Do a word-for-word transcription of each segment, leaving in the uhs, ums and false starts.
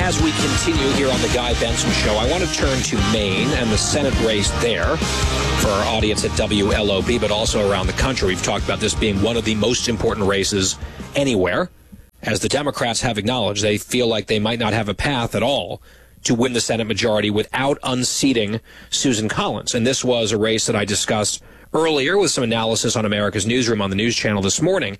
As we continue here on the Guy Benson Show, I want to turn to Maine and the Senate race there for our audience at W L O B, but also around the country. We've talked about this being one of the most important races anywhere. As the Democrats have acknowledged, they feel like they might not have a path at all to win the Senate majority without unseating Susan Collins. And this was a race that I discussed earlier with some analysis on America's Newsroom on the News Channel this morning.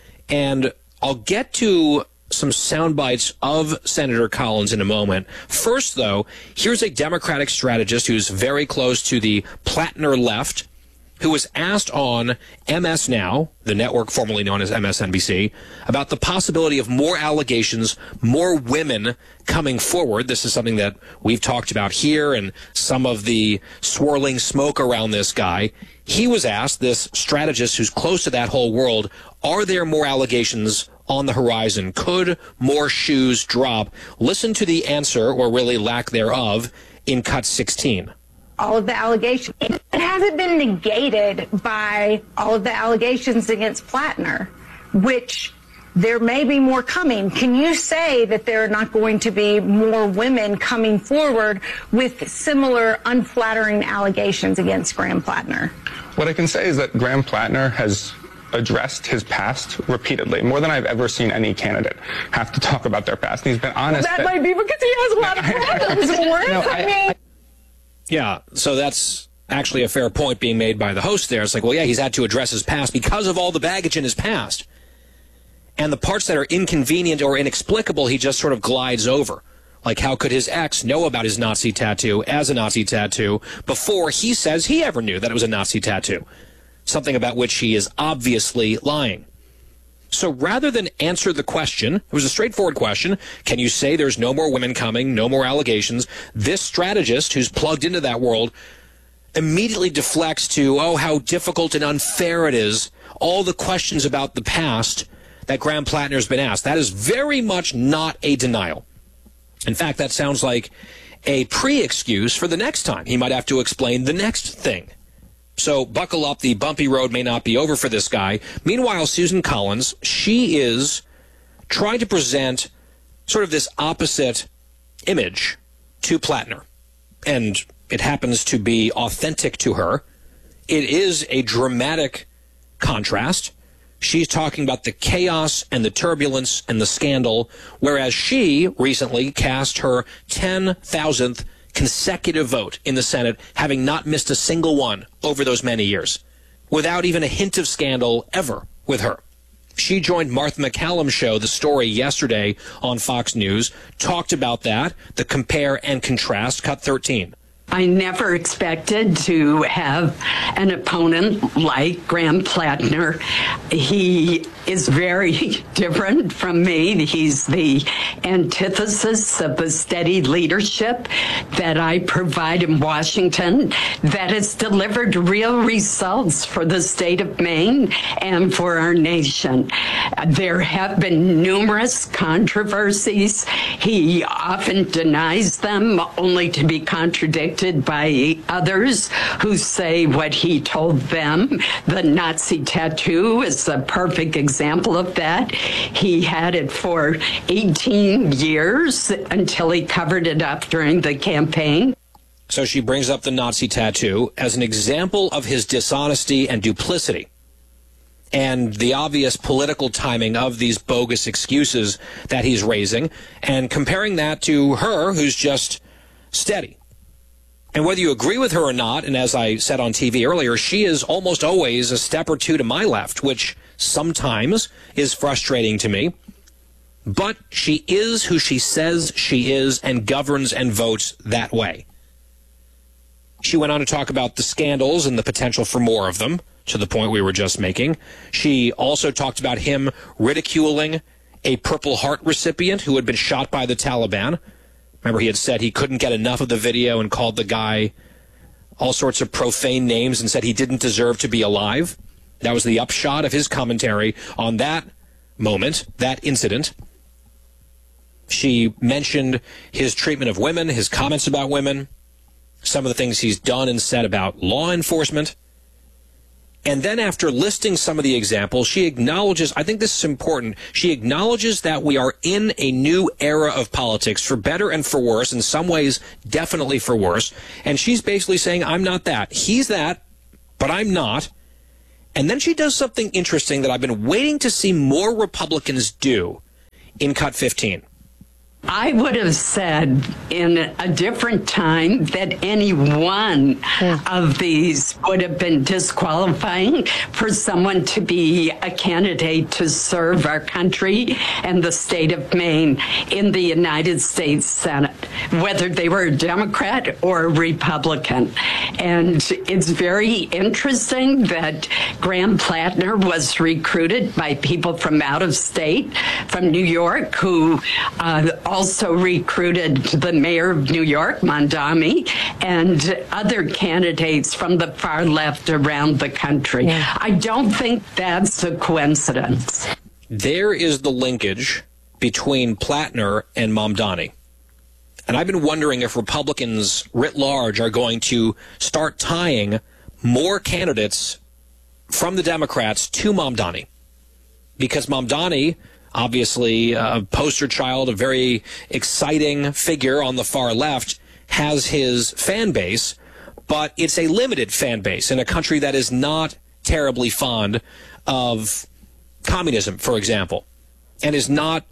And I'll get to some sound bites of Senator Collins in a moment. First, though, here's a Democratic strategist who's very close to the Plattner left, who was asked on M S Now, the network formerly known as M S N B C, about the possibility of more allegations, more women coming forward. This is something that we've talked about here and some of the swirling smoke around this guy. He was asked, this strategist who's close to that whole world, are there more allegations on the horizon? Could more shoes drop? Listen to the answer, or really lack thereof, in cut sixteen. All of the allegations. It hasn't been negated by all of the allegations against Plattner, which there may be more coming. Can you say that there are not going to be more women coming forward with similar unflattering allegations against Graham Plattner? What I can say is that Graham Plattner has addressed his past repeatedly, more than I've ever seen any candidate have to talk about their past. And he's been honest. Well, that, that might be because he has a lot of problems. Warren. No, I, I mean, I, yeah, so that's actually a fair point being made by the host there. It's like, well, yeah, he's had to address his past because of all the baggage in his past. And the parts that are inconvenient or inexplicable, he just sort of glides over. Like, how could his ex know about his Nazi tattoo as a Nazi tattoo before he says he ever knew that it was a Nazi tattoo? Something about which he is obviously lying. So rather than answer the question, it was a straightforward question, can you say there's no more women coming, no more allegations? This strategist who's plugged into that world immediately deflects to, oh, how difficult and unfair it is, all the questions about the past that Graham Plattner's been asked. That is very much not a denial. In fact, that sounds like a pre-excuse for the next time. He might have to explain the next thing. So buckle up, the bumpy road may not be over for this guy. Meanwhile, Susan Collins, she is trying to present sort of this opposite image to Plattner. And it happens to be authentic to her. It is a dramatic contrast. She's talking about the chaos and the turbulence and the scandal, whereas she recently cast her ten thousandth consecutive vote in the Senate, having not missed a single one over those many years, without even a hint of scandal ever with her. She joined Martha McCallum's show, The Story, yesterday on Fox News, talked about that, the compare and contrast, cut thirteen. I never expected to have an opponent like Graham Plattner. He is very different from me. He's the antithesis of the steady leadership that I provide in Washington that has delivered real results for the state of Maine and for our nation. There have been numerous controversies. He often denies them, only to be contradicted by others who say what he told them. The Nazi tattoo is a perfect example of that. He had it for eighteen years until he covered it up during the campaign. So she brings up the Nazi tattoo as an example of his dishonesty and duplicity, and the obvious political timing of these bogus excuses that he's raising, and comparing that to her, who's just steady. And whether you agree with her or not, and as I said on T V earlier, she is almost always a step or two to my left, which sometimes is frustrating to me. But she is who she says she is and governs and votes that way. She went on to talk about the scandals and the potential for more of them, to the point we were just making. She also talked about him ridiculing a Purple Heart recipient who had been shot by the Taliban. Remember, he had said he couldn't get enough of the video and called the guy all sorts of profane names and said he didn't deserve to be alive. That was the upshot of his commentary on that moment, that incident. She mentioned his treatment of women, his comments about women, some of the things he's done and said about law enforcement. And then after listing some of the examples, she acknowledges, I think this is important, she acknowledges that we are in a new era of politics, for better and for worse, in some ways definitely for worse. And she's basically saying, I'm not that. He's that, but I'm not. And then she does something interesting that I've been waiting to see more Republicans do in Cut fifteen. I would have said in a different time that any one yeah. of these would have been disqualifying for someone to be a candidate to serve our country and the state of Maine in the United States Senate, whether they were a Democrat or a Republican. And it's very interesting that Graham Plattner was recruited by people from out of state, from New York, who uh, also recruited the mayor of New York, Mamdani, and other candidates from the far left around the country. Yeah. I don't think that's a coincidence. There is the linkage between Plattner and Mamdani. And I've been wondering if Republicans writ large are going to start tying more candidates from the Democrats to Mamdani. Because Mamdani, obviously a poster child, a very exciting figure on the far left, has his fan base, but it's a limited fan base in a country that is not terribly fond of communism, for example, and is not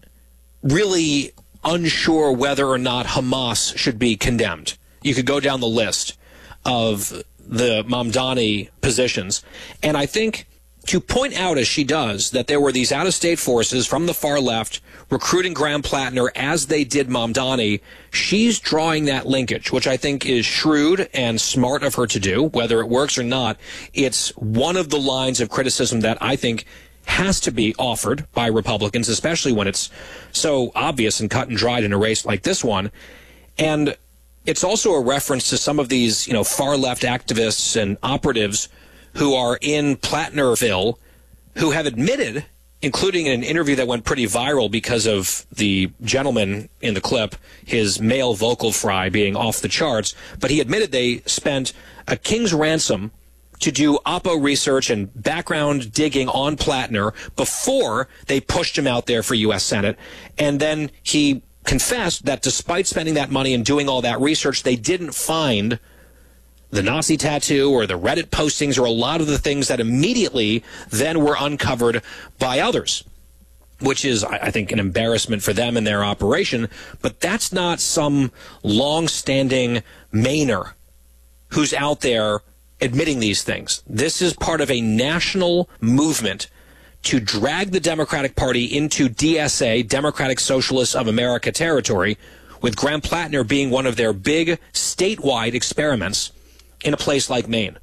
really unsure whether or not Hamas should be condemned. You could go down the list of the Mamdani positions, and I think to point out, as she does, that there were these out-of-state forces from the far left recruiting Graham Plattner as they did Mamdani, she's drawing that linkage, which I think is shrewd and smart of her to do. Whether it works or not, it's one of the lines of criticism that I think has to be offered by Republicans, especially when it's so obvious and cut and dried in a race like this one. And it's also a reference to some of these, you know, far-left activists and operatives who are in Plattnerville, who have admitted, including in an interview that went pretty viral because of the gentleman in the clip, his male vocal fry being off the charts, but he admitted they spent a king's ransom to do Oppo research and background digging on Plattner before they pushed him out there for U S Senate. And then he confessed that despite spending that money and doing all that research, they didn't find the Nazi tattoo or the Reddit postings or a lot of the things that immediately then were uncovered by others, which is, I think, an embarrassment for them and their operation. But that's not some long-standing Mainer who's out there admitting these things. This is part of a national movement to drag the Democratic Party into D S A, Democratic Socialists of America territory, with Graham Plattner being one of their big statewide experiments in a place like Maine.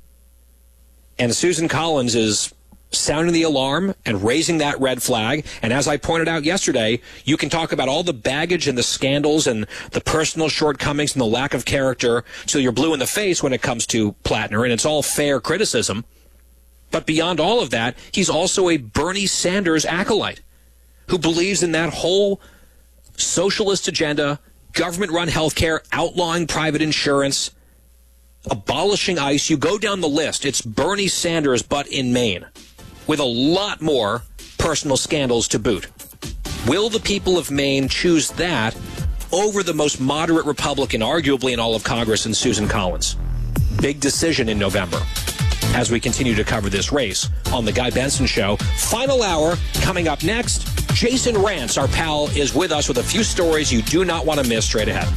And Susan Collins is sounding the alarm and raising that red flag. And as I pointed out yesterday, you can talk about all the baggage and the scandals and the personal shortcomings and the lack of character till you're blue in the face when it comes to Plattner, and it's all fair criticism. But beyond all of that, he's also a Bernie Sanders acolyte who believes in that whole socialist agenda, government-run health care, outlawing private insurance, abolishing ICE. You go down the list. It's Bernie Sanders, but in Maine, with a lot more personal scandals to boot. Will the people of Maine choose that over the most moderate Republican, arguably in all of Congress, in Susan Collins? Big decision in November as we continue to cover this race on The Guy Benson Show. Final hour coming up next. Jason Rantz, our pal, is with us with a few stories you do not want to miss straight ahead.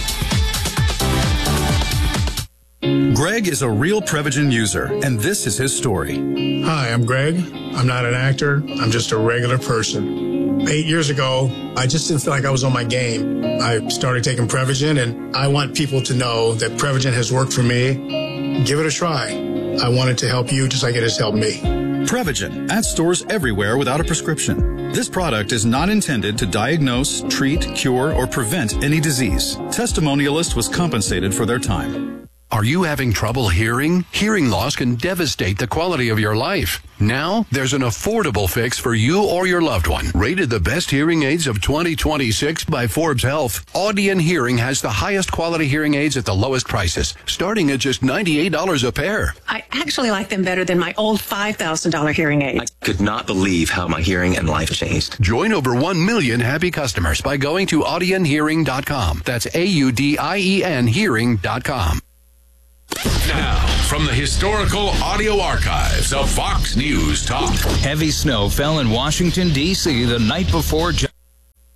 Greg is a real Prevagen user, and this is his story. Hi, I'm Greg. I'm not an actor. I'm just a regular person. Eight years ago, I just didn't feel like I was on my game. I started taking Prevagen, and I want people to know that Prevagen has worked for me. Give it a try. I want it to help you just like it has helped me. Prevagen, at stores everywhere without a prescription. This product is not intended to diagnose, treat, cure, or prevent any disease. Testimonialist was compensated for their time. Are you having trouble hearing? Hearing loss can devastate the quality of your life. Now, there's an affordable fix for you or your loved one. Rated the best hearing aids of twenty twenty-six by Forbes Health, Audion Hearing has the highest quality hearing aids at the lowest prices, starting at just ninety-eight dollars a pair. I actually like them better than my old five thousand dollars hearing aid. I could not believe how my hearing and life changed. Join over one million happy customers by going to audion hearing dot com. That's A U D I E N hearing dot com. Now, from the historical audio archives of Fox News Talk. Heavy snow fell in Washington, D C the night before.